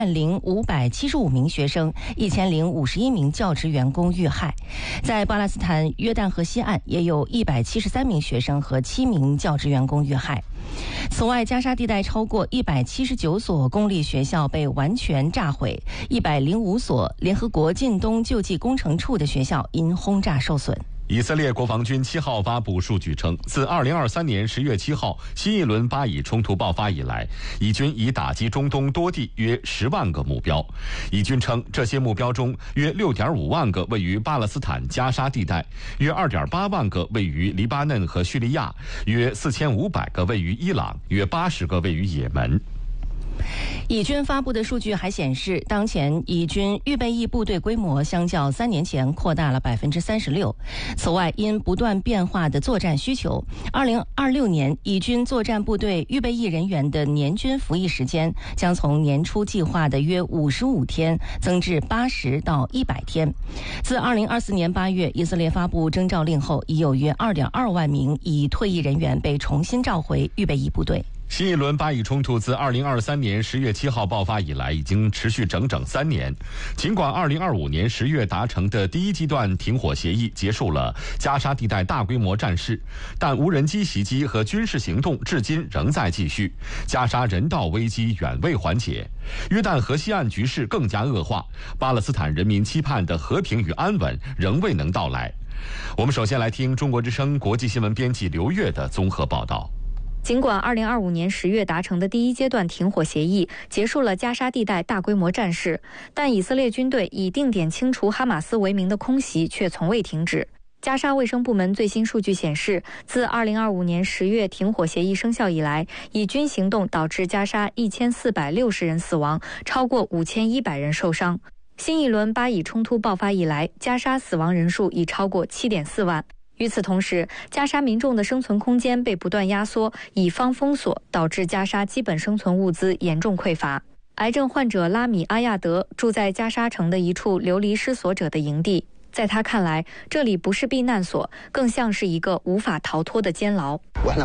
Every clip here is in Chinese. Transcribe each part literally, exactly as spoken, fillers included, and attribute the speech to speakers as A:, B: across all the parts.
A: 零五百七十五名学生、一千零五十一名教职员工遇害。在巴勒斯坦约旦河西岸，也有一百七十三名学生和七名教职员工遇害。此外，加沙地带超过一百七十九所公立学校被完全炸毁，一百零五所联合国近东救济工程处的学校因轰炸受损。
B: 以色列国防军七号发布数据称，自二零二三年十月七号新一轮巴以冲突爆发以来，以军已打击中东多地约十万个目标。以军称，这些目标中约六点五万个位于巴勒斯坦加沙地带，约二点八万个位于黎巴嫩和叙利亚，约四千五百个位于伊朗，约八十个位于也门。
A: 以军发布的数据还显示，当前以军预备役部队规模相较三年前扩大了百分之三十六。此外，因不断变化的作战需求，二零二六年以军作战部队预备役人员的年均服役时间将从年初计划的约五十五天增至八十到一百天。自二零二四年八月以色列发布征召令后，已有约二点二万名已退役人员被重新召回预备役部队。
B: 新一轮巴以冲突自二零二三年十月七号爆发以来，已经持续整整三年。尽管二零二五年十月达成的第一阶段停火协议结束了加沙地带大规模战事，但无人机袭击和军事行动至今仍在继续，加沙人道危机远未缓解。约旦河西岸局势更加恶化，巴勒斯坦人民期盼的和平与安稳仍未能到来。我们首先来听中国之声国际新闻编辑刘越的综合报道。
C: 尽管二零二五年十月达成的第一阶段停火协议结束了加沙地带大规模战事，但以色列军队以定点清除哈马斯为名的空袭却从未停止。加沙卫生部门最新数据显示，自二零二五年十月停火协议生效以来，以军行动导致加沙一千四百六十人死亡，超过五千一百人受伤。新一轮巴以冲突爆发以来，加沙死亡人数已超过 七点四万。与此同时，加沙民众的生存空间被不断压缩，以方封锁，导致加沙基本生存物资严重匮乏。癌症患者拉米阿亚德住在加沙城的一处流离失所者的营地，在他看来，这里不是避难所，更像是一个无法逃脱的监牢。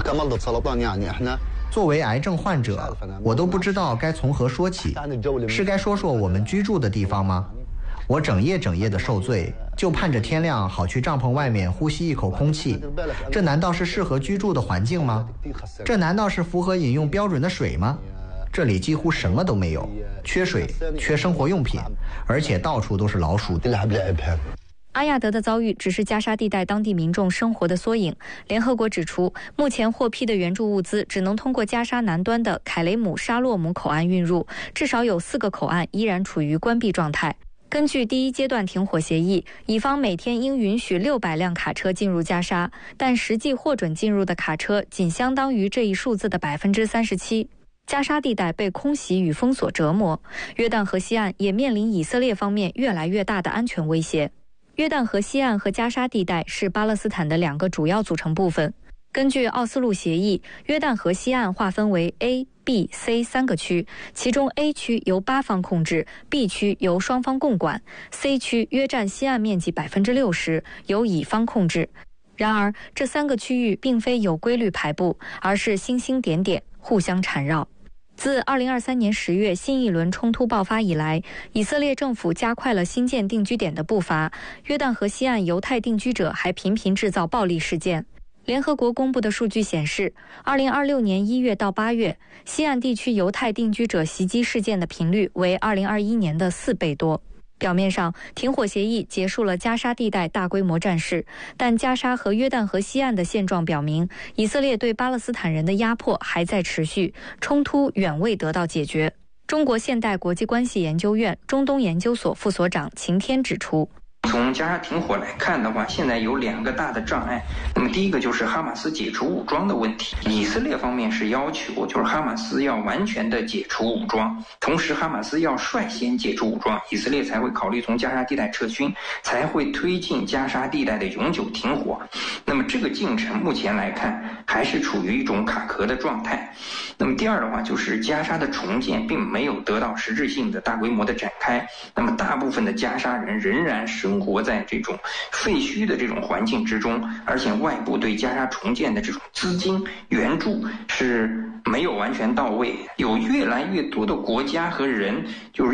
D: 作为癌症患者，我都不知道该从何说起，是该说说我们居住的地方吗？我整夜整夜的受罪，就盼着天亮好去帐篷外面呼吸一口空气。这难道是适合居住的环境吗？这难道是符合饮用标准的水吗？这里几乎什么都没有，缺水，缺生活用品，而且到处都是老鼠。
C: 阿亚德的遭遇只是加沙地带当地民众生活的缩影。联合国指出，目前获批的援助物资只能通过加沙南端的凯雷姆沙洛姆口岸运入，至少有四个口岸依然处于关闭状态。根据第一阶段停火协议，以方每天应允许六百辆卡车进入加沙，但实际获准进入的卡车仅相当于这一数字的 百分之三十七。 加沙地带被空袭与封锁折磨，约旦河西岸也面临以色列方面越来越大的安全威胁。约旦河西岸和加沙地带是巴勒斯坦的两个主要组成部分。根据奥斯陆协议，约旦河西岸划分为 A、B、C 三个区，其中 A 区由巴方控制， B 区由双方共管， C 区约占西岸面积 百分之六十， 由以方控制。然而，这三个区域并非有规律排布，而是星星点点，互相缠绕。自二零二三年十月新一轮冲突爆发以来，以色列政府加快了新建定居点的步伐，约旦河西岸犹太定居者还频频制造暴力事件。联合国公布的数据显示，二零二六年一月到八月，西岸地区犹太定居者袭击事件的频率为二零二一年的四倍多。表面上，停火协议结束了加沙地带大规模战事，但加沙和约旦河西岸的现状表明，以色列对巴勒斯坦人的压迫还在持续，冲突远未得到解决。中国现代国际关系研究院中东研究所副所长秦天指出，
E: 从加沙停火来看的话，现在有两个大的障碍。那么第一个就是哈马斯解除武装的问题，以色列方面是要求就是哈马斯要完全的解除武装，同时哈马斯要率先解除武装，以色列才会考虑从加沙地带撤军，才会推进加沙地带的永久停火。那么这个进程目前来看还是处于一种卡壳的状态。那么第二的话就是加沙的重建并没有得到实质性的大规模的展开，那么大部分的加沙人仍然生活在这种废墟的这种环境之中，而且外部对加沙重建的这种资金援助是没有完全到位，有越来越多的国家和人就是